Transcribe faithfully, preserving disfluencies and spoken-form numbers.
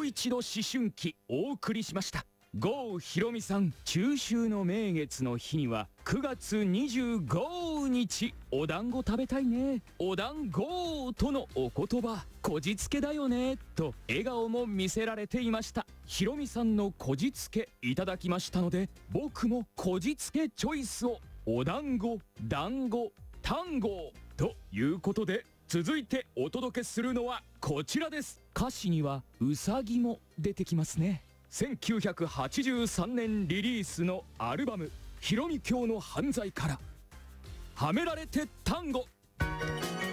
一度思春期お送りしました。郷ひろみさん中秋の名月の日にはくがつにじゅうごにちお団子食べたいね、お団子とのお言葉、こじつけだよねと笑顔も見せられていました。ひろみさんのこじつけいただきましたので、僕もこじつけチョイスをお団子団子単語ということで、続いてお届けするのはこちらです。歌詞にはうさぎも出てきますね。せんきゅうひゃくはちじゅうさんねんリリースのアルバム「ひろみ教の犯罪」から「はめられて単語」。